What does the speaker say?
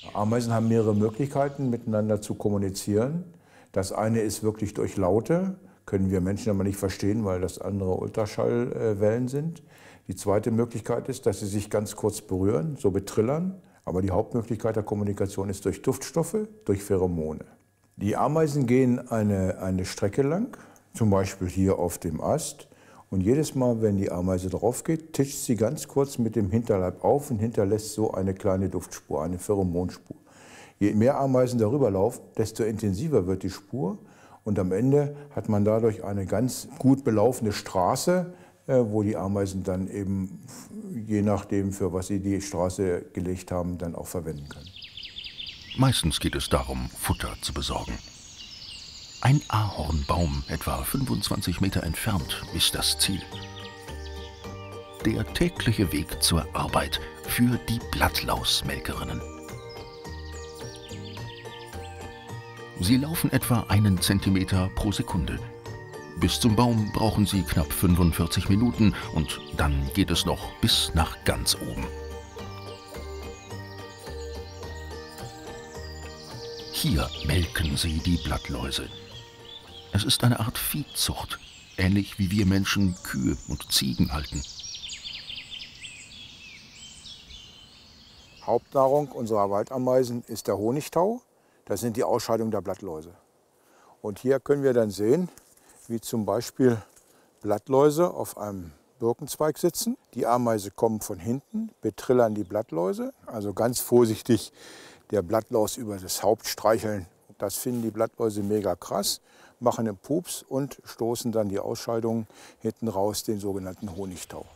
Ameisen haben mehrere Möglichkeiten, miteinander zu kommunizieren. Das eine ist wirklich durch Laute, können wir Menschen aber nicht verstehen, weil das andere Ultraschallwellen sind. Die zweite Möglichkeit ist, dass sie sich ganz kurz berühren, so betrillern. Aber die Hauptmöglichkeit der Kommunikation ist durch Duftstoffe, durch Pheromone. Die Ameisen gehen eine Strecke lang, zum Beispiel hier auf dem Ast. Und jedes Mal, wenn die Ameise drauf geht, tischt sie ganz kurz mit dem Hinterleib auf und hinterlässt so eine kleine Duftspur, eine Pheromonspur. Je mehr Ameisen darüber laufen, desto intensiver wird die Spur. Und am Ende hat man dadurch eine ganz gut belaufene Straße, wo die Ameisen dann eben, je nachdem, für was sie die Straße gelegt haben, dann auch verwenden können. Meistens geht es darum, Futter zu besorgen. Ein Ahornbaum, etwa 25 Meter entfernt, ist das Ziel. Der tägliche Weg zur Arbeit für die Blattlausmelkerinnen. Sie laufen etwa 1 Zentimeter pro Sekunde. Bis zum Baum brauchen sie knapp 45 Minuten und dann geht es noch bis nach ganz oben. Hier melken sie die Blattläuse. Es ist eine Art Viehzucht, ähnlich wie wir Menschen Kühe und Ziegen halten. Hauptnahrung unserer Waldameisen ist der Honigtau. Das sind die Ausscheidungen der Blattläuse. Und hier können wir dann sehen, wie zum Beispiel Blattläuse auf einem Birkenzweig sitzen. Die Ameise kommt von hinten, betrillern die Blattläuse, also ganz vorsichtig der Blattlaus über das Haupt streicheln. Das finden die Blattläuse mega krass, machen einen Pups und stoßen dann die Ausscheidungen hinten raus, den sogenannten Honigtau.